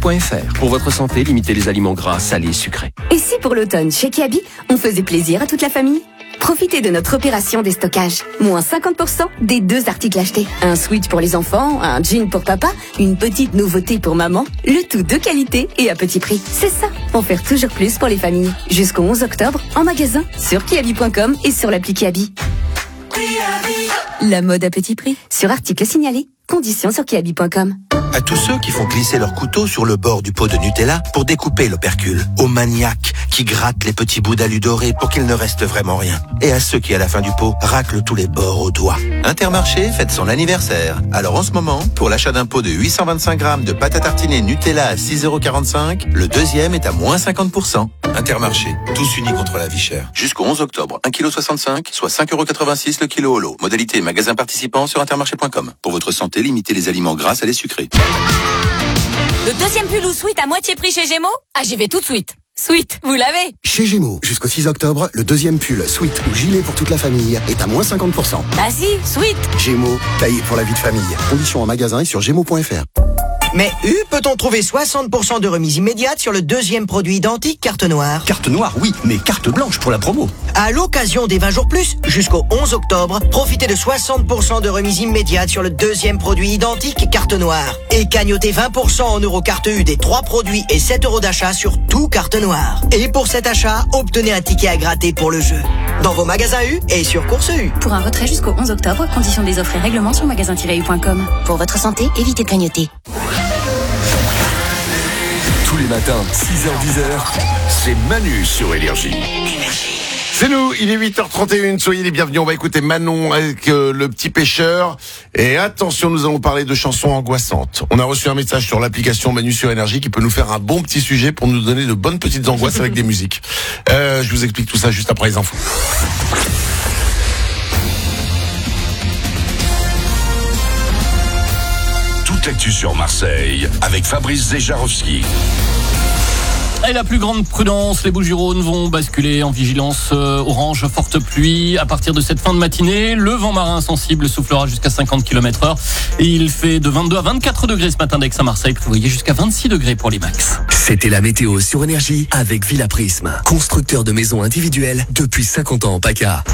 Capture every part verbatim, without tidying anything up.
point f r. Pour votre santé, limitez les aliments gras, salés et sucrés. Et si pour l'automne, chez Kiabi, on faisait plaisir à toute la famille ? Profitez de notre opération déstockage. Moins cinquante pour cent des deux articles achetés. Un switch pour les enfants, un jean pour papa, une petite nouveauté pour maman. Le tout de qualité et à petit prix. C'est ça, en faire toujours plus pour les familles. Jusqu'au onze octobre, en magasin, sur kiabi point com et sur l'appli Kiabi. La mode à petit prix. Sur article signalé. Conditions sur kiabi point com. À tous ceux qui font glisser leur couteau sur le bord du pot de Nutella pour découper l'opercule. Aux maniaques qui grattent les petits bouts d'alu doré pour qu'il ne reste vraiment rien. Et à ceux qui, à la fin du pot, raclent tous les bords au doigt. Intermarché fête son anniversaire. Alors en ce moment, pour l'achat d'un pot de huit cent vingt-cinq grammes de pâte à tartiner Nutella à six euros quarante-cinq, le deuxième est à moins cinquante pour cent. Intermarché, tous unis contre la vie chère. Jusqu'au onze octobre, un virgule soixante-cinq kilos, soit cinq euros quatre-vingt-six le kilo au lot. Modalité magasin participant sur intermarché point com. Pour votre santé, limitez les aliments gras et les sucrés. Le deuxième pull ou sweat à moitié prix chez Gémeaux ? Ah, j'y vais tout de suite. Sweat, vous l'avez ? Chez Gémeaux, jusqu'au six octobre, le deuxième pull, sweat ou gilet pour toute la famille est à moins cinquante pour cent. Bah si, sweat. Gémeaux, taillé pour la vie de famille. Conditions en magasin et sur gémeaux point f r. Mais U, peut-on trouver soixante pour cent de remise immédiate sur le deuxième produit identique carte noire ? Carte noire, oui, mais carte blanche pour la promo. À l'occasion des vingt jours plus, jusqu'au onze octobre, profitez de soixante pour cent de remise immédiate sur le deuxième produit identique carte noire. Et cagnotez vingt pour cent en euros carte U des trois produits et sept euros d'achat sur tout carte noire. Et pour cet achat, obtenez un ticket à gratter pour le jeu. Dans vos magasins U et sur Course U. Pour un retrait jusqu'au onze octobre, conditions des offres et règlements sur magasin tiret u point com. Pour votre santé, évitez de grignoter. Tous les matins, six heures dix heures, c'est Manu sur Énergie. C'est nous, il est huit heures trente et une, soyez les bienvenus, on va écouter Manon avec euh, le petit pêcheur. Et attention, nous allons parler de chansons angoissantes. On a reçu un message sur l'application Manu sur Énergie qui peut nous faire un bon petit sujet pour nous donner de bonnes petites angoisses avec des musiques. Euh, je vous explique tout ça juste après les infos. Toute l'actu sur Marseille avec Fabrice Zéjarowski. Et la plus grande prudence, les Bouches-du-Rhône vont basculer en vigilance euh, orange, forte pluie. À partir de cette fin de matinée, le vent marin sensible soufflera jusqu'à cinquante kilomètres heure. Et il fait de vingt-deux à vingt-quatre degrés ce matin d'Aix à Marseille. Vous voyez jusqu'à vingt-six degrés pour les max. C'était la météo sur Énergie avec Villa Prisme, constructeur de maisons individuelles depuis cinquante ans en PACA.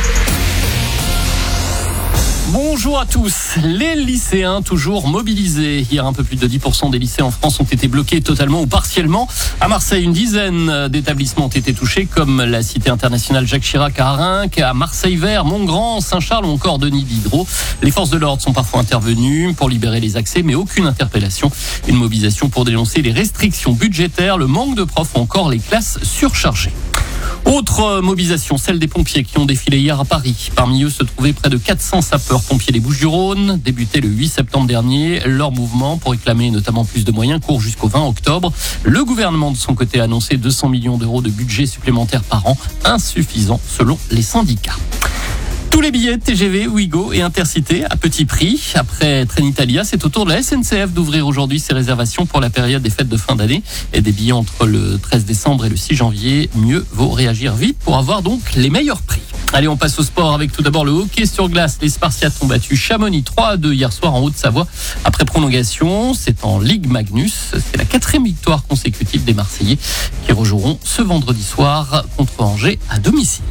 Bonjour à tous. Les lycéens toujours mobilisés. Hier, un peu plus de dix pour cent des lycées en France ont été bloqués totalement ou partiellement. À Marseille, une dizaine d'établissements ont été touchés, comme la Cité internationale Jacques Chirac à Arinques, à Marseille-Vert, Montgrand, Saint-Charles ou encore Denis Diderot. Les forces de l'ordre sont parfois intervenues pour libérer les accès, mais aucune interpellation. Une mobilisation pour dénoncer les restrictions budgétaires, le manque de profs ou encore les classes surchargées. Autre mobilisation, celle des pompiers qui ont défilé hier à Paris. Parmi eux se trouvaient près de quatre cents sapeurs-pompiers des Bouches-du-Rhône. Débuté le huit septembre dernier, leur mouvement pour réclamer notamment plus de moyens court jusqu'au vingt octobre. Le gouvernement de son côté a annoncé deux cents millions d'euros de budget supplémentaire par an, insuffisant selon les syndicats. Tous les billets T G V, Ouigo et Intercité à petit prix. Après Trenitalia, c'est au tour de la S N C F d'ouvrir aujourd'hui ses réservations pour la période des fêtes de fin d'année. Et des billets entre le treize décembre et le six janvier. Mieux vaut réagir vite pour avoir donc les meilleurs prix. Allez, on passe au sport avec tout d'abord le hockey sur glace. Les Spartiates ont battu Chamonix trois à deux hier soir en Haute-Savoie. Après prolongation, c'est en Ligue Magnus. C'est la quatrième victoire consécutive des Marseillais qui rejoueront ce vendredi soir contre Angers à domicile.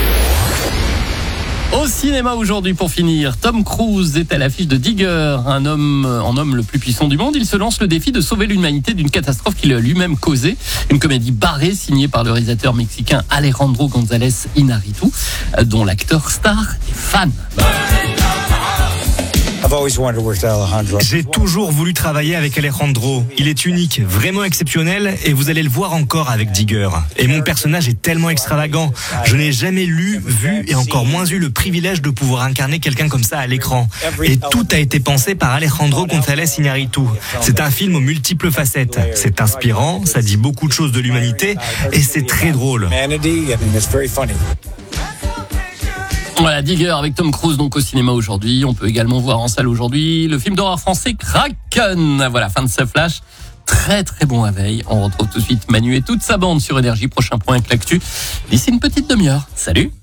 Au cinéma aujourd'hui pour finir, Tom Cruise est à l'affiche de Digger, un homme en homme le plus puissant du monde. Il se lance le défi de sauver l'humanité d'une catastrophe qu'il a lui-même causée. Une comédie barrée signée par le réalisateur mexicain Alejandro González Iñárritu, dont l'acteur star est fan. J'ai toujours voulu travailler avec Alejandro. Il est unique, vraiment exceptionnel, et vous allez le voir encore avec Digger. Et mon personnage est tellement extravagant. Je n'ai jamais lu, vu et encore moins eu le privilège de pouvoir incarner quelqu'un comme ça à l'écran. Et tout a été pensé par Alejandro González Iñárritu. C'est un film aux multiples facettes. C'est inspirant, ça dit beaucoup de choses de l'humanité, et c'est très drôle. Voilà, Digger avec Tom Cruise donc au cinéma aujourd'hui. On peut également voir en salle aujourd'hui le film d'horreur français Kraken. Voilà, fin de ce flash. Très très bon à veille. On retrouve tout de suite Manu et toute sa bande sur Énergie. Prochain point avec l'actu d'ici une petite demi-heure. Salut!